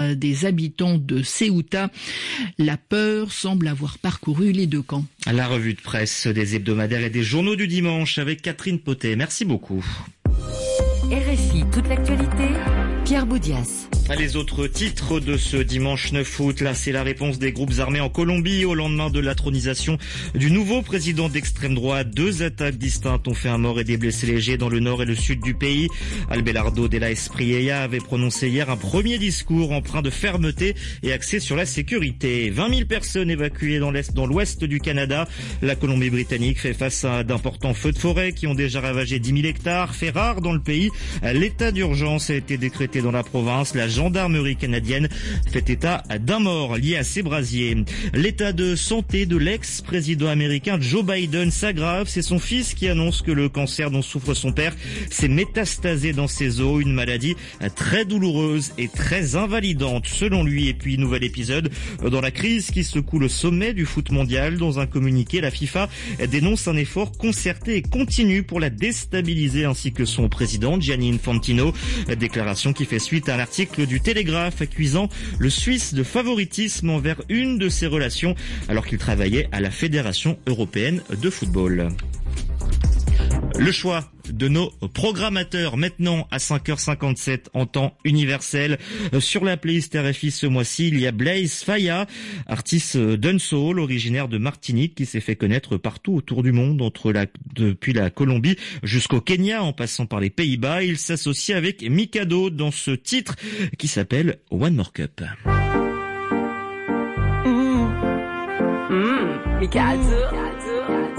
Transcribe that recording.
des habitants de Ceuta. La peur semble avoir parcouru les deux camps. La revue de presse des hebdomadaires et des journaux du dimanche avec Catherine Potet. Merci beaucoup. RFI, toute l'actualité, Pierre Boudias. Les autres titres de ce dimanche 9 août, là c'est la réponse des groupes armés en Colombie au lendemain de l'intronisation du nouveau président d'extrême droite. 2 attaques distinctes ont fait un mort et des blessés légers dans le nord et le sud du pays. Abelardo de la Espriella avait prononcé hier un premier discours empreint de fermeté et axé sur la sécurité. 20 000 personnes évacuées dans l'ouest du Canada. La Colombie-Britannique fait face à d'importants feux de forêt qui ont déjà ravagé 10 000 hectares. Fait rare dans le pays, l'état d'urgence a été décrété dans la province. La gendarmerie canadienne fait état d'un mort lié à ces brasiers. L'état de santé de l'ex-président américain Joe Biden s'aggrave. C'est son fils qui annonce que le cancer dont souffre son père s'est métastasé dans ses os, une maladie très douloureuse et très invalidante selon lui. Et puis nouvel épisode dans la crise qui secoue le sommet du foot mondial. Dans un communiqué, la FIFA dénonce un effort concerté et continu pour la déstabiliser ainsi que son président Gianni Infantino. Déclaration qui fait suite à un article du Télégraphe accusant le Suisse de favoritisme envers une de ses relations alors qu'il travaillait à la Fédération européenne de football. Le choix de nos programmateurs maintenant à 5h57 en temps universel. Sur la playlist RFI ce mois-ci, il y a Blaise Faya, artiste dancehall originaire de Martinique qui s'est fait connaître partout autour du monde, depuis la Colombie jusqu'au Kenya en passant par les Pays-Bas. Il s'associe avec Mikado dans ce titre qui s'appelle One More Cup. Mikado.